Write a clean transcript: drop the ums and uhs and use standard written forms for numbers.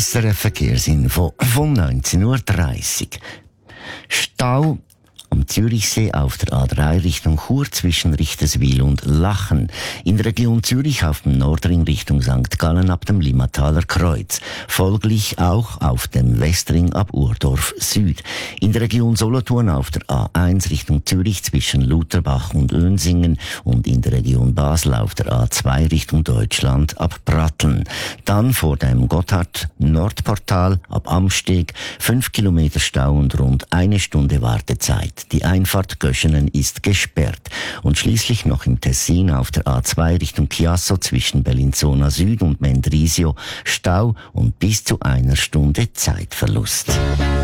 SRF Verkehrsinfo von 19:30 Uhr. Stau am Zürichsee auf der A3 Richtung Chur zwischen Richterswil und Lachen. In der Region Zürich auf dem Nordring Richtung St. Gallen ab dem Limmataler Kreuz. Folglich auch auf dem Westring ab Urdorf Süd. In der Region Solothurn auf der A1 Richtung Zürich zwischen Lutherbach und Önsingen und in der Region Basel auf der A2 Richtung Deutschland ab Pratteln. Dann vor dem Gotthard-Nordportal ab Amsteg 5 Kilometer Stau und rund 1 Stunde Wartezeit. Die Einfahrt Göschenen ist gesperrt. Und schließlich noch im Tessin auf der A2 Richtung Chiasso zwischen Bellinzona Süd und Mendrisio Stau und bis zu 1 Stunde Zeitverlust.